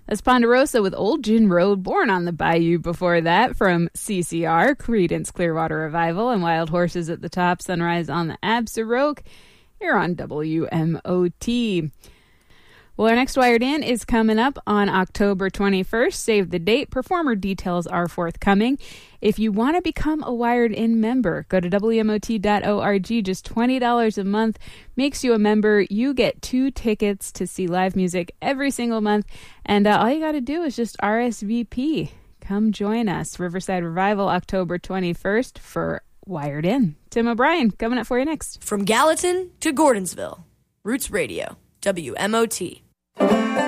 That's Ponderosa with Old Gin Road, Born on the Bayou before that from CCR, Creedence Clearwater Revival, and Wild Horses at the Top, Sunrise on the Absaroke, here on WMOT. Well, our next Wired In is coming up on October 21st. Save the date. Performer details are forthcoming. If you want to become a Wired In member, go to WMOT.org. Just $20 a month makes you a member. You get 2 tickets to see live music every single month. And all you got to do is just RSVP. Come join us. Riverside Revival, October 21st for Wired In. Tim O'Brien coming up for you next. From Gallatin to Gordonsville, Roots Radio, WMOT.